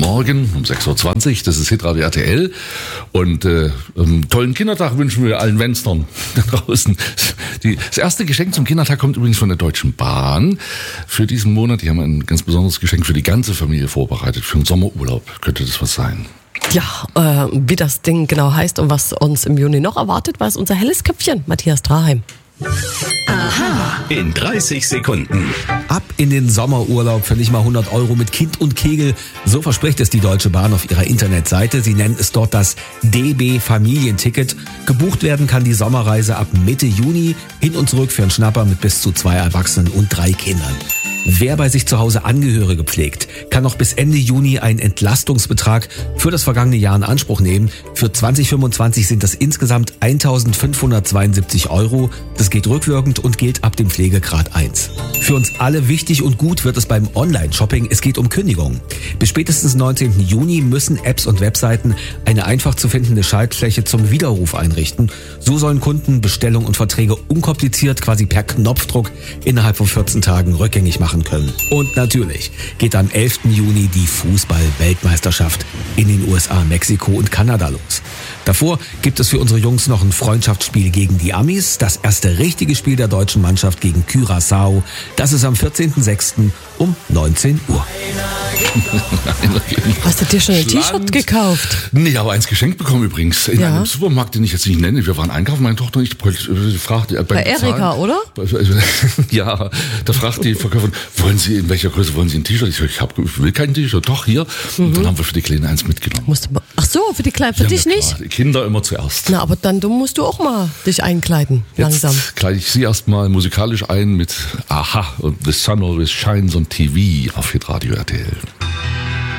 morgen um 6.20 Uhr. Das ist Hitradio RTL. Und einen tollen Kindertag wünschen wir allen Wenstern da draußen. Das erste Geschenk zum Kindertag kommt übrigens von der Deutschen Bahn für diesen Monat. Die haben ein ganz besonderes Geschenk für die ganze Familie vorbereitet. Für einen Sommerurlaub könnte das was sein. Ja, wie das Ding genau heißt und was uns im Juni noch erwartet, weiß unser helles Köpfchen, Matthias Draheim. Aha. In 30 Sekunden. Ab in den Sommerurlaub für nicht mal 100 Euro mit Kind und Kegel. So verspricht es die Deutsche Bahn auf ihrer Internetseite. Sie nennen es dort das DB Familienticket. Gebucht werden kann die Sommerreise ab Mitte Juni hin und zurück für einen Schnapper mit bis zu 2 Erwachsenen und 3 Kindern. Wer bei sich zu Hause Angehörige pflegt, kann noch bis Ende Juni einen Entlastungsbetrag für das vergangene Jahr in Anspruch nehmen. Für 2025 sind das insgesamt 1.572 Euro. Das geht rückwirkend und gilt ab dem Pflegegrad 1. Für uns alle wichtig und gut wird es beim Online-Shopping. Es geht um Kündigungen. Bis spätestens 19. Juni müssen Apps und Webseiten eine einfach zu findende Schaltfläche zum Widerruf einrichten. So sollen Kunden Bestellungen und Verträge unkompliziert, quasi per Knopfdruck, innerhalb von 14 Tagen rückgängig machen können. Und natürlich geht am 11. Juni die Fußball-Weltmeisterschaft in den USA, Mexiko und Kanada los. Davor gibt es für unsere Jungs noch ein Freundschaftsspiel gegen die Amis. Das erste richtige Spiel der deutschen Mannschaft gegen Curaçao. Das ist am 14.06. um 19 Uhr. Hast du dir schon ein T-Shirt gekauft? Nee, aber eins geschenkt bekommen übrigens. In einem Supermarkt, den ich jetzt nicht nenne. Wir waren einkaufen, meine Tochter und ich fragte bei Erika, oder? Ja, da fragt die Verkäuferin, in welcher Größe wollen Sie ein T-Shirt? Ich sage, ich will kein T-Shirt. Doch, hier. Und dann haben wir für die Kleine eins mitgenommen. Ach so, für die Kleine, für dich nicht? Die Kinder immer zuerst. Na, aber dann musst du auch mal dich einkleiden, langsam. Jetzt kleide ich sie erstmal musikalisch ein mit Aha und The Sun Always Shines on TV auf Hitradio RTL.